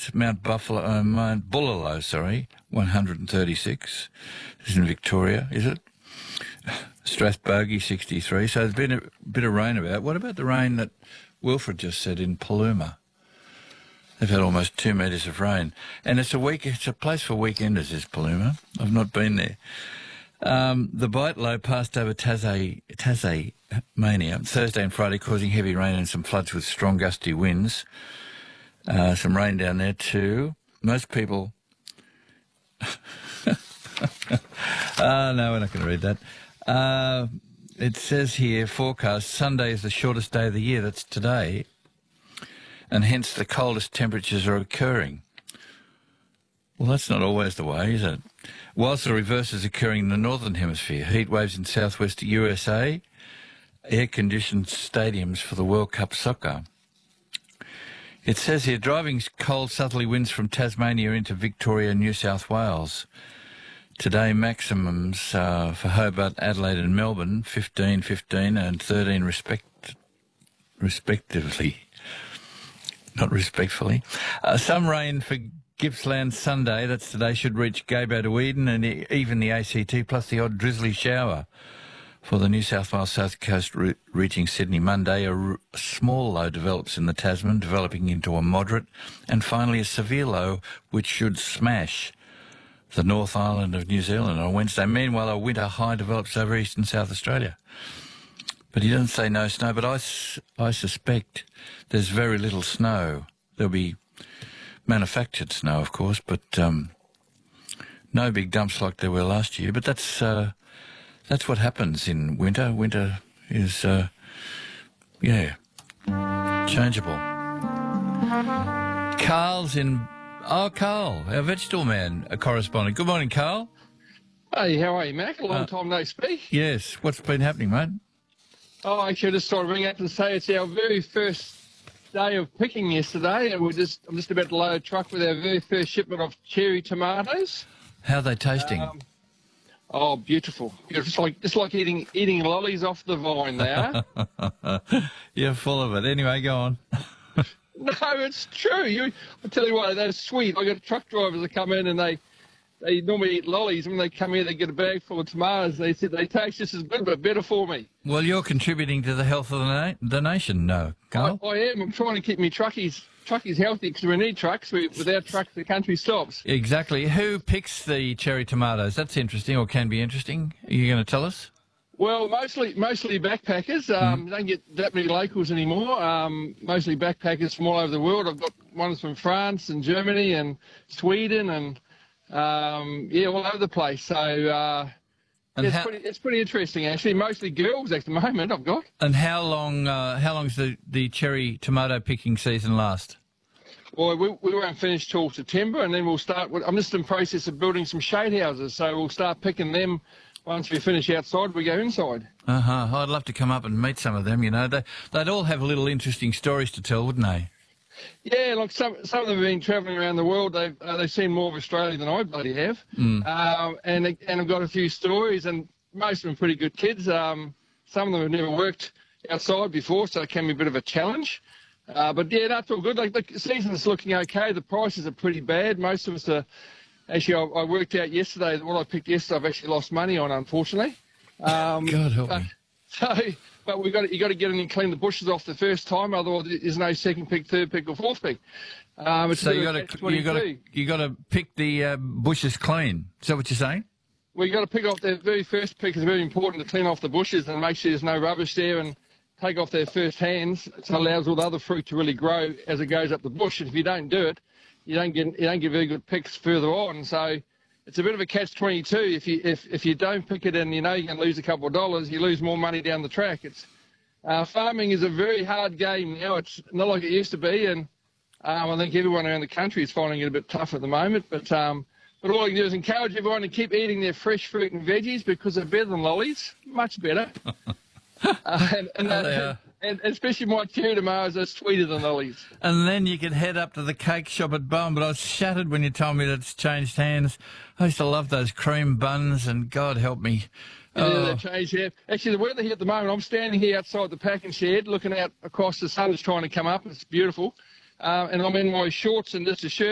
degrees. Mount Bullaloo, 136. This is in Victoria, is it? Strathbogie, 63. So there's been a bit of rain about. What about the rain that Wilfred just said in Paluma? They've had almost 2 metres of rain. And it's a place for weekenders, is Paluma. I've not been there. The bite low passed over Tasmania Thursday and Friday, causing heavy rain and some floods with strong gusty winds. Some rain down there too. Most people... no, we're not going to read that. It says here, forecast, Sunday is the shortest day of the year. That's today. And hence the coldest temperatures are occurring. Well, that's not always the way, is it? Whilst the reverse is occurring in the northern hemisphere, heat waves in southwest USA, air-conditioned stadiums for the World Cup soccer. It says here, driving cold southerly winds from Tasmania into Victoria and New South Wales. Today, maximums for Hobart, Adelaide and Melbourne, 15, 15 and 13 respectively. Not respectfully. Some rain for Gippsland Sunday, that's today, should reach Gaybo to Eden and even the ACT, plus the odd drizzly shower for the New South Wales South Coast reaching Sydney Monday. A small low develops in the Tasman, developing into a moderate, and finally a severe low which should smash the North Island of New Zealand on Wednesday. Meanwhile, a winter high develops over eastern South Australia. But he doesn't say no snow, but I suspect there's very little snow. There'll be manufactured snow, of course, but no big dumps like there were last year. But that's what happens in winter. Winter is, changeable. Carl's in... Oh, Carl, our vegetable man, a correspondent. Good morning, Carl. Hey, how are you, Mac? A long time no speak. Yes. What's been happening, mate? Oh, actually, I just thought I'd ring up and say it's our very first day of picking yesterday, and I'm just about to load a truck with our very first shipment of cherry tomatoes. How are they tasting? Oh, beautiful. It's like eating lollies off the vine, they are. You're full of it. Anyway, go on. No, it's true. I tell you what, they're sweet. I got truck drivers that come in and they normally eat lollies. When they come here, they get a bag full of tomatoes. They said they taste just as good, but better for me. Well, you're contributing to the health of the nation, no, Carl? I am. I'm trying to keep me truckies healthy because we need trucks. Without trucks, the country stops. Exactly. Who picks the cherry tomatoes? That's interesting, or can be interesting. Are you going to tell us? Well, mostly backpackers. Don't get that many locals anymore. Mostly backpackers from all over the world. I've got ones from France and Germany and Sweden and all over the place. So it's pretty interesting actually. Mostly girls at the moment. I've got. And how long does the cherry tomato picking season last? Well, we won't finish till September, and then we'll start. I'm just in the process of building some shade houses, so we'll start picking them. Once we finish outside, we go inside. I'd love to come up and meet some of them, you know. They'd all have little interesting stories to tell, wouldn't they? Yeah, like some of them have been travelling around the world. They've seen more of Australia than I bloody have. And I've got a few stories, and most of them pretty good kids. Some of them have never worked outside before, so it can be a bit of a challenge. But yeah, that's all good. Like the season's looking okay. The prices are pretty bad. Most of us are... Actually, I worked out yesterday that what I picked yesterday I've actually lost money on, unfortunately. God help me. But you got to get in and clean the bushes off the first time, otherwise there's no second pick, third pick, or fourth pick. So you got to pick the bushes clean. Is that what you're saying? Well, you got to pick off their very first pick. Is very important to clean off the bushes and make sure there's no rubbish there, and take off their first hands. It allows all the other fruit to really grow as it goes up the bush. And if you don't do it, you don't get very good picks further on. So it's a bit of a catch-22. If you don't pick it and you know you're going to lose a couple of dollars, you lose more money down the track. Farming is a very hard game now. It's not like it used to be, and I think everyone around the country is finding it a bit tough at the moment. But all I can do is encourage everyone to keep eating their fresh fruit and veggies because they're better than lollies, much better. And especially my cherry tomatoes are sweeter than lollies. And then you could head up to the cake shop at Bowen, but I was shattered when you told me that it's changed hands. I used to love those cream buns, and God help me. Yeah, they changed, yeah. Actually, the weather here at the moment, I'm standing here outside the packing shed looking out across the sun. It's trying to come up. It's beautiful. And I'm in my shorts and just a shirt.